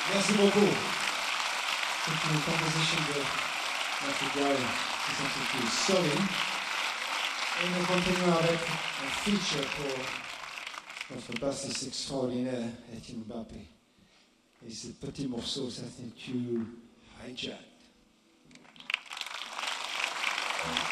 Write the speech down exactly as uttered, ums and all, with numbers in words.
Merci beaucoup. C'est une composition de notre gars qui s'intitule Solin. Et nous continuons avec un feature pour notre bassiste extraordinaire, Etienne Mbappé. Et ce petit morceau s'intitule Hijack.